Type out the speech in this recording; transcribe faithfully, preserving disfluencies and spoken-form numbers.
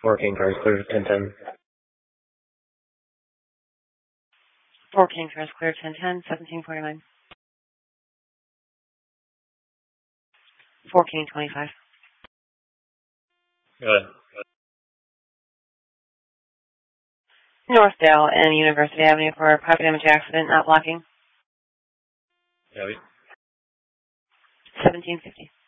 four King cars clear ten ten. four King cars clear ten ten, seventeen forty-nine. four King twenty-five. Go ahead. Northdale and University Avenue for a property damage accident, not blocking. Yeah, we seventeen fifty.